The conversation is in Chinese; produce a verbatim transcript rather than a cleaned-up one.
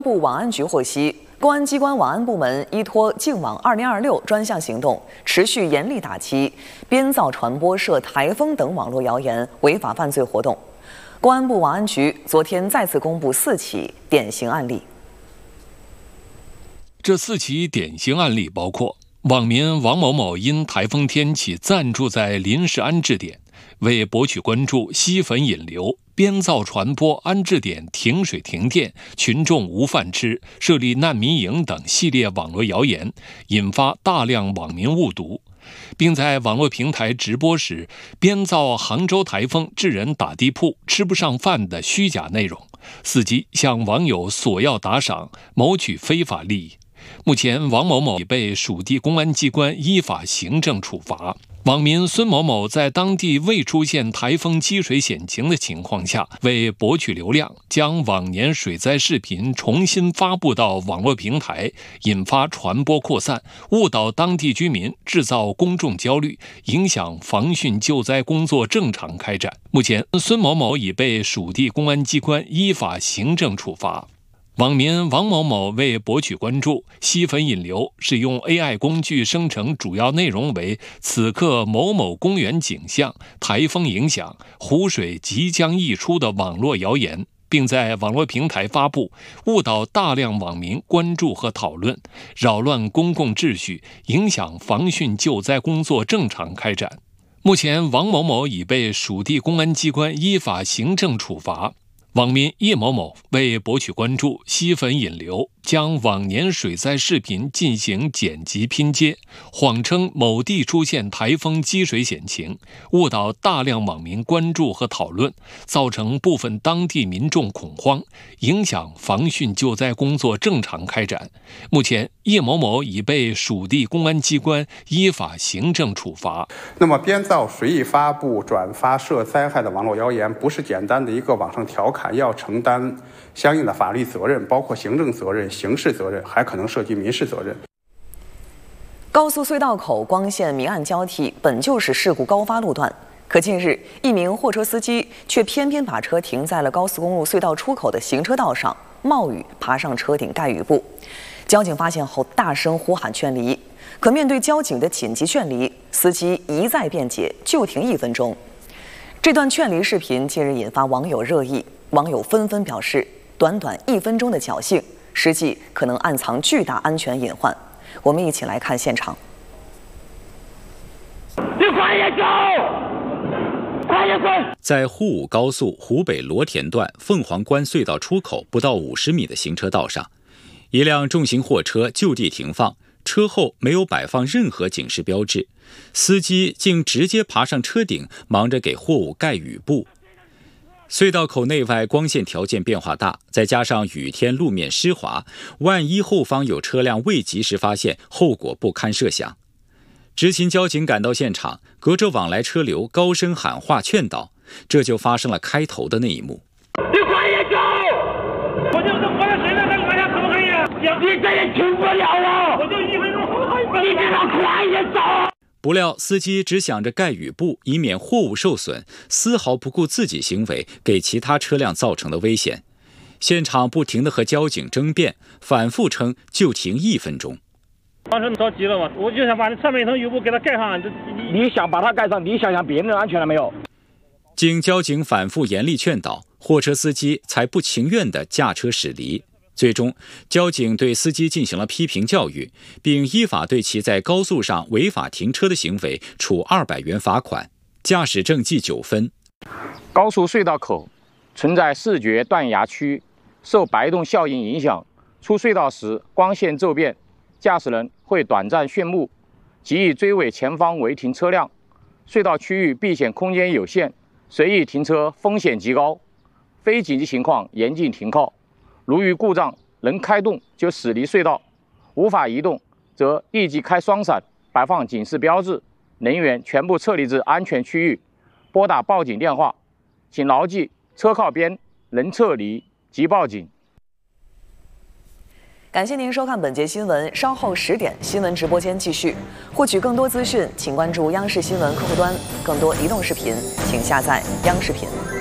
部网安局获悉，公安机关网安部门依托“净网二零二六”专项行动，持续严厉打击编造、传播涉台风等网络谣言违法犯罪活动。公安部网安局昨天再次公布四起典型案例。 这四起典型案例包括：网民王某某因台风天气暂住在临时安置点，为博取关注吸粉引流，编造传播安置点停水停电、群众无饭吃、设立难民营等系列网络谣言，引发大量网民误读，并在网络平台直播时编造杭州台风致人打地铺、吃不上饭的虚假内容，伺机向网友索要打赏，谋取非法利益。目前，王某某已被属地公安机关依法行政处罚。网民孙某某在当地未出现台风积水险情的情况下，为博取流量，将往年水灾视频重新发布到网络平台，引发传播扩散，误导当地居民，制造公众焦虑，影响防汛救灾工作正常开展。目前，孙某某已被属地公安机关依法行政处罚。网民王某某为博取关注、吸粉引流，使用 A I 工具生成主要内容为此刻某某公园景象、台风影响、湖水即将溢出的网络谣言，并在网络平台发布，误导大量网民关注和讨论，扰乱公共秩序，影响防汛救灾工作正常开展。目前，王某某已被属地公安机关依法行政处罚。网民叶某某为博取关注、吸粉引流，将往年水灾视频进行剪辑拼接，谎称某地出现台风积水险情，误导大量网民关注和讨论，造成部分当地民众恐慌，影响防汛救灾工作正常开展。目前，叶某某已被属地公安机关依法行政处罚。 那么，编造、随意发布、转发涉灾害的网络谣言，不是简单的一个网上调侃，要承担相应的法律责任，包括行政责任、刑事责任，还可能涉及民事责任。 高速隧道口光线明暗交替，本就是事故高发路段，可近日一名货车司机却偏偏把车停在了高速公路隧道出口的行车道上，冒雨爬上车顶盖雨布。交警发现后大声呼喊劝离，可面对交警的紧急劝离，司机一再辩解就停一分钟。这段劝离视频近日引发网友热议，网友纷纷表示，短短一分钟的侥幸，实际可能暗藏巨大安全隐患。我们一起来看现场。 你快点走，快点滚！ 在沪武高速湖北罗田段凤凰关隧道出口不到五十米的行车道上，一辆重型货车就地停放，车后没有摆放任何警示标志，司机竟直接爬上车顶，忙着给货物盖雨布。隧道口内外光线条件变化大，再加上雨天路面湿滑，万一后方有车辆未及时发现，后果不堪设想。执勤交警赶到现场，隔着往来车流高声喊话劝导，这就发生了开头的那一幕。 你快点走！我就是活在水面上，我想怎么可以？你这也停不了啊！我就一分钟，你给我快点走！ 不料司机只想着盖雨布，以免货物受损，丝毫不顾自己行为给其他车辆造成的危险。现场不停地和交警争辩，反复称就停一分钟。 当时着急了嘛，我就想把这上面一层雨布给它盖上。 你想把它盖上，你想想别人的安全了没有？ 经交警反复严厉劝导，货车司机才不情愿地驾车驶离。最终，交警对司机进行了批评教育，并依法对其在高速上违法停车的行为处二百元罚款，驾驶证记九分。 高速隧道口存在视觉断崖区，受白洞效应影响，出隧道时光线骤变，驾驶人会短暂眩目，极易追尾前方违停车辆。隧道区域避险空间有限，随意停车风险极高，非紧急情况严禁停靠。如遇故障能开动就驶离隧道，无法移动则立即开双闪，摆放警示标志，人员全部撤离至安全区域，拨打报警电话，请牢记车靠边，人撤离即报警。 感谢您收看本节新闻，稍后十点新闻直播间继续。获取更多资讯，请关注央视新闻客户端。更多移动视频，请下载央视频。